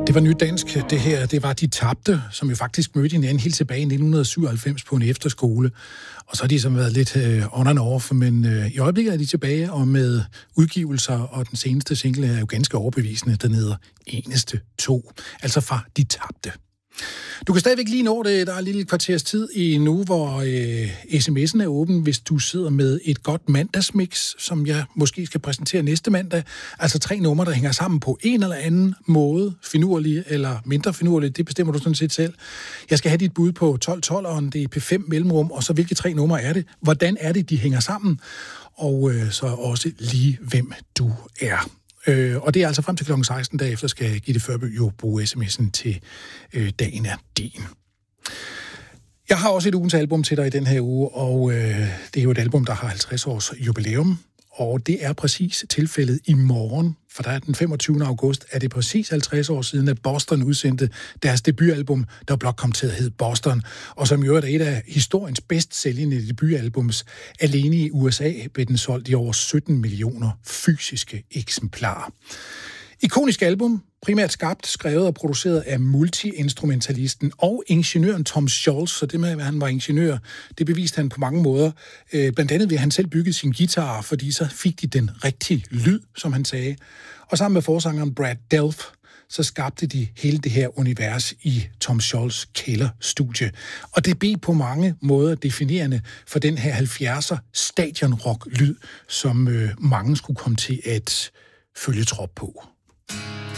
Det var nyt dansk, det her. Det var De Tabte, som jo faktisk mødte hinanden helt tilbage i 1997 på en efterskole. Og så har de som været lidt on and off, men i øjeblikket er de tilbage, og med udgivelser, og den seneste single er jo ganske overbevisende, den hedder Eneste To, altså fra De Tabte. Du kan stadigvæk lige nå det, der er et lille kvarters tid i nu, hvor sms'en er åben, hvis du sidder med et godt mandagsmix, som jeg måske skal præsentere næste mandag. Altså 3 numre, der hænger sammen på en eller anden måde, finurlig eller mindre finurlig, det bestemmer du sådan set selv. Jeg skal have dit bud på 12-12'eren, det er P5 mellemrum, og så hvilke 3 numre er det? Hvordan er det, de hænger sammen? Og så også lige, hvem du er. Og det er altså frem til kl. 16, derefter skal Gitte Førby jo bruge sms'en til Dagen er din. Jeg har også et ugens album til dig i den her uge, og det er jo et album, der har 50 års jubilæum, og det er præcis tilfældet i morgen, for der er den 25. august, er det præcis 50 år siden, at Boston udsendte deres debutalbum, der blot kom til at hedde Boston, og som jo er et af historiens bedst sælgende debutalbums. Alene i USA blev den solgt i over 17 millioner fysiske eksemplarer. Ikonisk album, primært skabt, skrevet og produceret af multi-instrumentalisten og ingeniøren Tom Scholz, så det med, at han var ingeniør, det beviste han på mange måder. Blandt andet ved, at han selv byggede sin guitar, fordi så fik de den rigtige lyd, som han sagde. Og sammen med forsangeren Brad Delp, så skabte de hele det her univers i Tom Scholz' kælderstudie. Og det blev på mange måder definerende for den her 70'er stadionrock-lyd, som mange skulle komme til at følge trop på.